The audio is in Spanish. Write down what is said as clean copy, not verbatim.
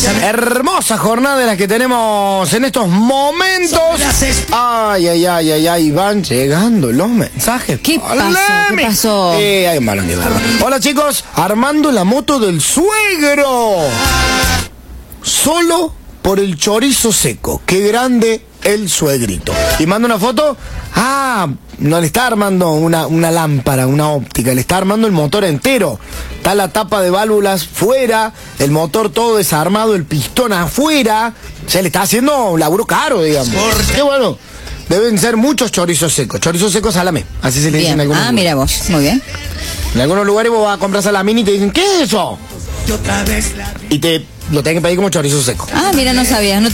Hermosa jornada de las que tenemos en estos momentos. Ay, van llegando los mensajes. ¿Qué pasó? Hay un balón de barba. Hola chicos, armando la moto del suegro. Solo por el chorizo seco. Qué grande el suegrito. Y manda una foto. No le está armando una lámpara, una óptica, le está armando el motor entero. Está la tapa de válvulas fuera, el motor todo desarmado, el pistón afuera. O sea, le está haciendo un laburo caro, digamos. Qué bueno. Deben ser muchos chorizos secos. Chorizos secos salame, así se le dicen en algunos lugares. Mira vos, muy bien. En algunos lugares vos vas a comprar salamín y te dicen, ¿qué es eso? Y te lo tenés que pedir como chorizo seco. Mira, no sabías, no